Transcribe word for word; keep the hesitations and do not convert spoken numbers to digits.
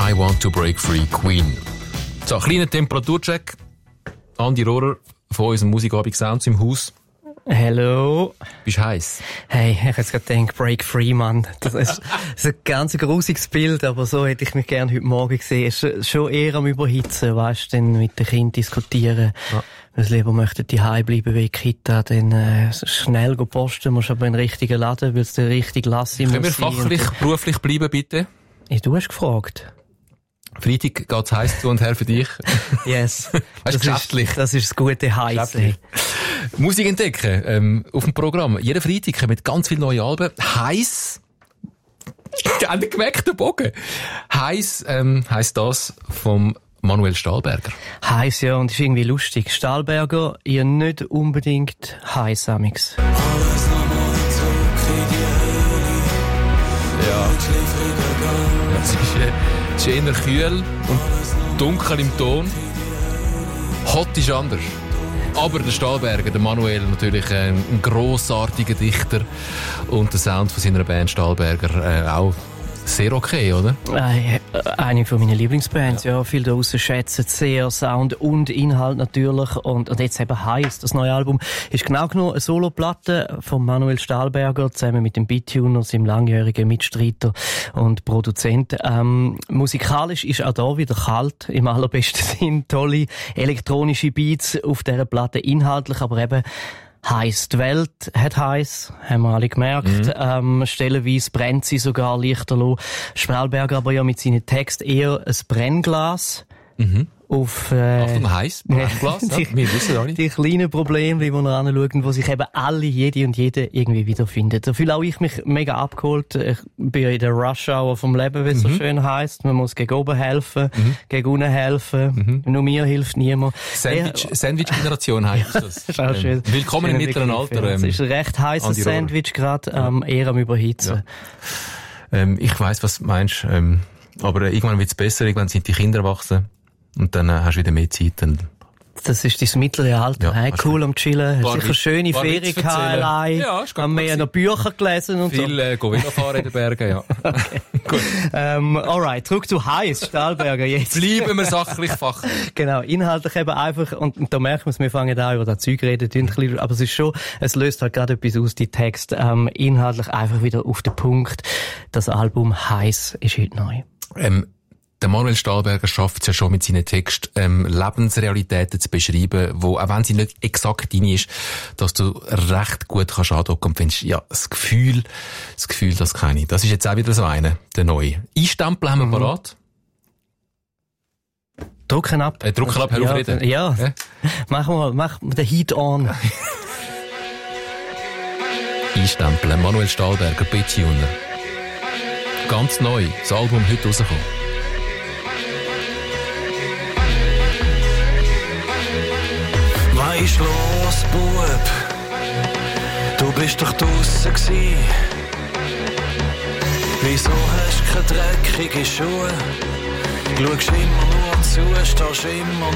I Want to Break Free, Queen. So, kleiner Temperaturcheck. Andi Rohrer von unserem Musikabend Sounds im Haus. Hello. Bist du heiß? Hey, ich hätte gerade gedacht, Break Free, Mann. Das ist, das ist ein ganz grusiges Bild, aber so hätte ich mich gerne heute Morgen gesehen. Es ist schon eher am Überhitzen, weißt du, dann mit den Kindern diskutieren. Ja. Wenn sie lieber möchten, die Hause bleiben wie Kita, dann äh, schnell go posten, musst aber in den richtigen Laden, weil es den richtigen Lass Können wir fachlich, beruflich bleiben, bitte? Ja, du hast gefragt. Freitag geht's heiß zu und her für dich. Yes. Das ist geschäftlich. Das ist das gute Heiß. Musik entdecken, ähm, auf dem Programm. Jeden Freitag mit ganz vielen neuen Alben. Heiß. An den gemerkten Bogen. Heiß, ähm, heisst das vom Manuel Stahlberger. Heiß, ja, und ist irgendwie lustig. Stahlberger, ihr nicht unbedingt heiß, amix. Ja. Es ist, äh, es ist eher kühl und dunkel im Ton. Hot ist anders. Aber der Stahlberger, der Manuel, natürlich ein, ein grossartiger Dichter. Und der Sound von seiner Band Stahlberger äh, auch sehr okay, oder? Äh, eine von meinen Lieblingsbands, ja. ja. Viel da draussen schätzen sehr Sound und Inhalt natürlich. Und, und jetzt eben Heiß, das neue Album, ist genau genommen eine Soloplatte von Manuel Stahlberger, zusammen mit dem Beattuner, seinem langjährigen Mitstreiter und Produzent. Ähm, musikalisch ist auch da wieder kalt, im allerbesten Sinn. Tolle elektronische Beats auf dieser Platte, inhaltlich, aber eben heiß. Die Welt hat heiß, haben wir alle gemerkt. Mhm. Ähm, stellenweise brennt sie sogar lichterloh. Stahlberger aber ja mit seinen Texten eher ein Brennglas. Mhm. Auf, äh, Achtung, heiß, Brennglas, ja, die, wir wissen ja nicht. Die kleinen Probleme, die wir anschauen, wo sich eben alle, jede und jede irgendwie wiederfinden. Da fühle auch ich mich mega abgeholt. Ich bin ja in der Rush-Hour vom Leben, wie es mhm. so schön heisst. Man muss gegen oben helfen, mhm. gegen unten helfen. Mhm. Nur mir hilft niemand. Sandwich, Sandwich-Generation heisst das. Das ist auch schön. Ähm, willkommen im mittleren Alter. Ähm, es ist ein recht heißes Sandwich gerade, ähm, ja. eher am Überhitzen. Ja. Ähm, ich weiss, was du meinst. Ähm, aber äh, irgendwann wird's besser, irgendwann sind die Kinder erwachsen. Und dann äh, hast du wieder mehr Zeit. Dann das ist dein mittlere Alter. Ja, hey, cool am Chillen. Hast sicher schöne Ferien gehabt allein. Ja, haben wir ja noch Bücher gelesen und viel, so. Viel äh, go Velofahren in den Bergen, ja. Okay. Gut. Ähm, alright, zurück zu Heiß, Stahlberger jetzt. Bleiben wir sachlich fachlich. Genau, inhaltlich eben einfach, und, und da merken wir es, wir fangen auch über das Zeug reden, aber es ist schon, es löst halt gerade etwas aus, die Text, ähm, inhaltlich einfach wieder auf den Punkt. Das Album Heiß ist heute neu. Ähm, Der Manuel Stahlberger schafft es ja schon mit seinen Texten, ähm, Lebensrealitäten zu beschreiben, wo, auch wenn sie nicht exakt deine ist, dass du recht gut kannst andocken und findest, ja, das Gefühl, das Gefühl, das kenne ich. Das ist jetzt auch wieder so eine, der neue. Einstempel haben wir mhm. parat. Drucken ab. Äh, drucken ab, hör ja, auf reden. Ja, ja. Machen wir, mach den Heat on. Einstempeln, Manuel Stahlberger, Beattuner. Ganz neu, das Album heute rausgekommen. Was ist los, Bub? Du bist doch draussen gsi. Wieso hast du keine dreckigen Schuhe? Schaust immer nur zu, stehst immer